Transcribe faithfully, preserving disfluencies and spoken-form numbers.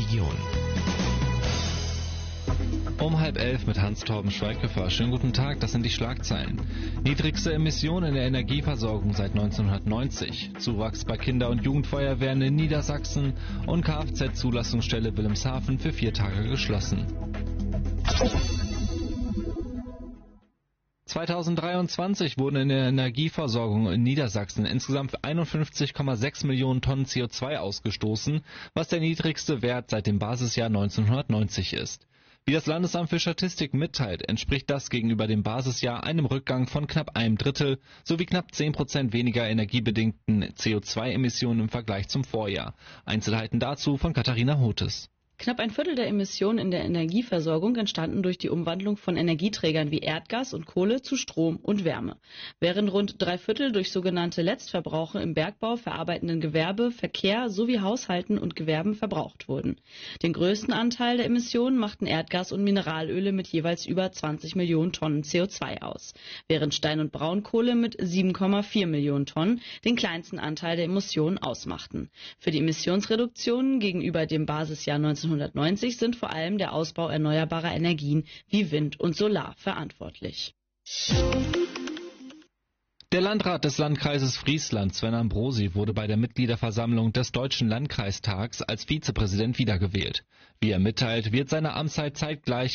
Region. Um halb elf mit Hans-Torben Schweighöfer. Schönen guten Tag, das sind die Schlagzeilen. Niedrigste Emissionen in der Energieversorgung seit neunzehnhundertneunzig. Zuwachs bei Kinder- und Jugendfeuerwehren in Niedersachsen und Kfz-Zulassungsstelle Wilhelmshaven für vier Tage geschlossen. zweitausenddreiundzwanzig wurden in der Energieversorgung in Niedersachsen insgesamt einundfünfzig Komma sechs Millionen Tonnen C O zwei ausgestoßen, was der niedrigste Wert seit dem Basisjahr neunzehnhundertneunzig ist. Wie das Landesamt für Statistik mitteilt, entspricht das gegenüber dem Basisjahr einem Rückgang von knapp einem Drittel sowie knapp zehn Prozent weniger energiebedingten C O zwei Emissionen im Vergleich zum Vorjahr. Einzelheiten dazu von Katharina Hotes. Knapp ein Viertel der Emissionen in der Energieversorgung entstanden durch die Umwandlung von Energieträgern wie Erdgas und Kohle zu Strom und Wärme, während rund drei Viertel durch sogenannte Letztverbraucher im Bergbau, verarbeitenden Gewerbe, Verkehr sowie Haushalten und Gewerben verbraucht wurden. Den größten Anteil der Emissionen machten Erdgas und Mineralöle mit jeweils über zwanzig Millionen Tonnen C O zwei aus, während Stein- und Braunkohle mit sieben Komma vier Millionen Tonnen den kleinsten Anteil der Emissionen ausmachten. Für die Emissionsreduktionen gegenüber dem Basisjahr neunzehnhundertneunzig sind vor allem der Ausbau erneuerbarer Energien wie Wind und Solar verantwortlich. Der Landrat des Landkreises Friesland, Sven Ambrosi, wurde bei der Mitgliederversammlung des Deutschen Landkreistags als Vizepräsident wiedergewählt. Wie er mitteilt, wird seine Amtszeit zeitgleich